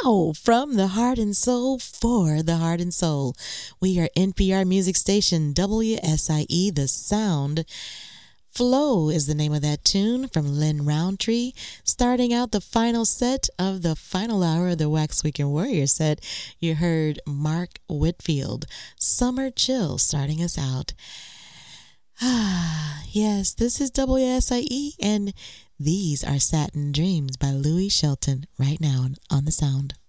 Wow! From the heart and soul for the heart and soul. We are NPR music station WSIE, The Sound. Flow is the name of that tune from Lynn Roundtree. Starting out the final set of the final hour of the Wax Weekend Warrior set, you heard Mark Whitfield, Summer Chill, starting us out. Yes, this is WSIE, and these are Satin Dreams by Louis Shelton right now on The Sound.